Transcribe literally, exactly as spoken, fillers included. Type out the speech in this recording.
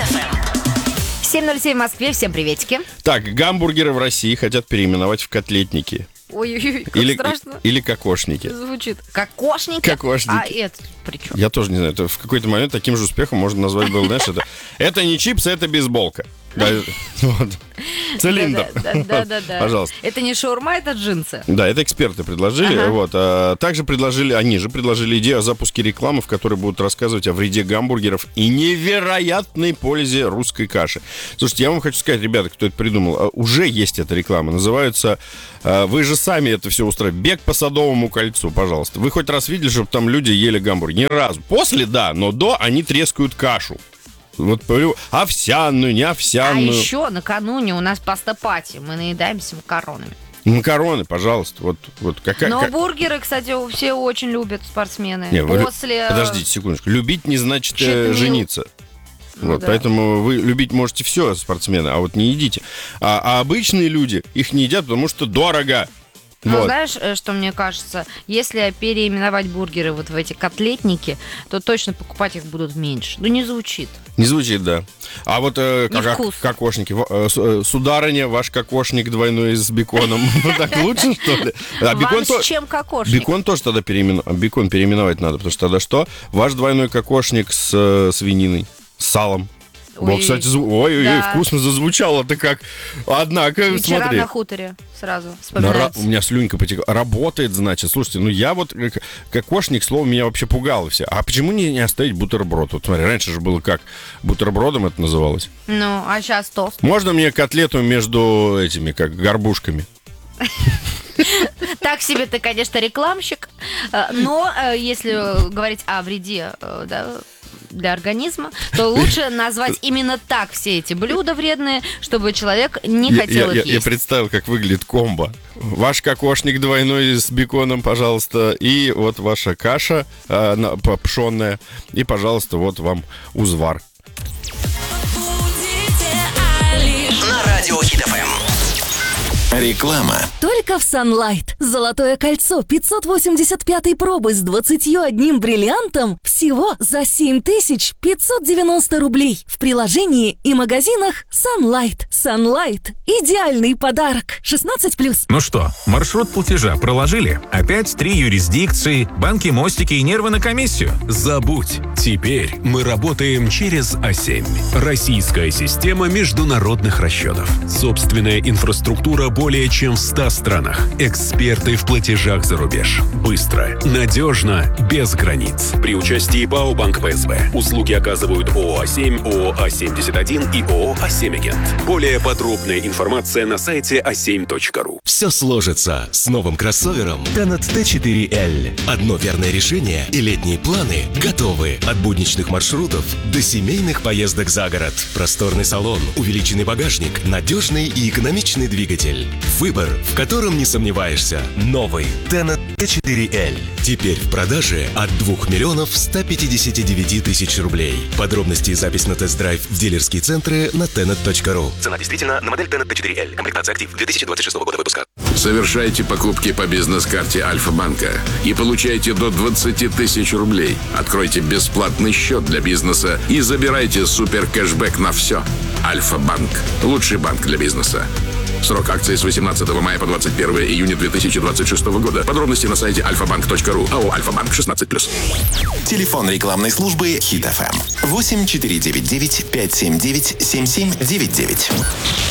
эф эм. семь ноль семь в Москве. Всем приветики. Так, гамбургеры в России хотят переименовать в котлетники. Ой-ой-ой, как Или, страшно. или кокошники. Звучит. Кокошники? Кокошники. А это при чем? Я тоже не знаю, это в какой-то момент таким же успехом можно назвать было, знаешь, это, это не чипсы, это бейсболка. Да, вот. Цилиндр. Да-да-да. Пожалуйста. Это не шаурма, это джинсы. Да, это эксперты предложили. Ага. Вот. А также предложили, они же предложили идею о запуске рекламы, в которой будут рассказывать о вреде гамбургеров и невероятной пользе русской каши. Слушайте, я вам хочу сказать, ребята, кто это придумал, уже есть эта реклама. Называется, вы же сами это все устроили, бег по Садовому кольцу, пожалуйста. Вы хоть раз видели, чтобы там люди ели гамбургер? Ни разу. После, да, но до они трескают кашу. Вот овсяную, не овсяную. А еще накануне у нас паста-пати. Мы наедаемся макаронами. Макароны, пожалуйста. Вот, вот какая, Но как... бургеры, кстати, все очень любят спортсмены. Не, вы... После... Подождите секундочку. Любить не значит Читмил. жениться. Ну, вот, да. Поэтому вы любить можете все, спортсмены, а вот не едите. А, а обычные люди их не едят, потому что дорого. Ну, Вот. знаешь, что мне кажется? Если переименовать бургеры вот в эти котлетники, то точно покупать их будут меньше. Ну, не звучит. Не звучит, да. А вот э, как, Невкусно. кокошники. Э, э, сударыня, ваш кокошник двойной с беконом. Так лучше, что ли? А Вам с чем кокошник? Бекон тоже тогда переименовать. Бекон переименовать надо, потому что тогда что? Ваш двойной кокошник с э, свининой, с салом. Ой, Вот, кстати, зву... ой, да. ой, вкусно зазвучало-то как. Однако, Вчера смотри. на хуторе сразу На ра- вспоминается. У меня слюнька потекла. Работает, значит. Слушайте, ну я вот как кокошник, слово меня вообще пугало все. А почему не, не оставить бутерброд? Вот смотри, раньше же было как? Бутербродом это называлось. Ну, а сейчас тост. Можно мне котлету между этими, как горбушками? Так себе ты, конечно, рекламщик. Но э, если говорить о вреде, э, да, для организма, то лучше назвать именно так все эти блюда вредные, чтобы человек не Я, хотел я, их я, есть. я представил, как выглядит комбо. Ваш кокошник двойной с беконом, пожалуйста, и вот ваша каша э, на- п- пшенная, и, пожалуйста, вот вам узвар. На радио Хит эф эм. Реклама. Только в Sunlight. Золотое кольцо пятьсот восемьдесят пятой пробы с двадцатью одним бриллиантом всего за семь тысяч пятьсот девяносто рублей. В приложении и магазинах Sunlight. Sunlight. Идеальный подарок. шестнадцать плюс. Ну что, маршрут платежа проложили? Опять три юрисдикции, банки, мостики и нервы на комиссию? Забудь. Теперь мы работаем через А семь. Российская система международных расчетов. Собственная инфраструктура более чем в ста странах. Эксперты в платежах за рубеж. Быстро, надежно, без границ. При участии ПАО «Банк Пэ Эс Бэ». Услуги оказывают ООО «А семь», ООО «А семьдесят один» и ООО «А семь Агент». Более подробная информация на сайте а семь точка ру. Все сложится с новым кроссовером Tenet Т четыре Л. Одно верное решение, и летние планы готовы. От будничных маршрутов до семейных поездок за город. Просторный салон, увеличенный багажник, надежный и экономичный двигатель. Выбор, в котором не сомневаешься. Новый Tenet Т четыре Л. Теперь в продаже от двух миллионов ста пятидесяти девяти тысяч рублей. Подробности и запись на тест-драйв в дилерские центры на tenet точка ру. Цена действительно на модель Tenet Т четыре Л. Комплектация «Актив» две тысячи двадцать шестого года выпуска. Совершайте покупки по бизнес-карте Альфа-банка и получайте до двадцати тысяч рублей. Откройте бесплатный счет для бизнеса и забирайте супер кэшбэк на все. Альфа-банк. Лучший банк для бизнеса. Срок акции с восемнадцатого мая по двадцать первое июня две тысячи двадцать шестого года. Подробности на сайте альфа банк точка ру. АО «Альфа-банк» шестнадцать плюс. Телефон рекламной службы Хит эф эм. восемь четыре девять девять пять семь девять семь семь девять девять.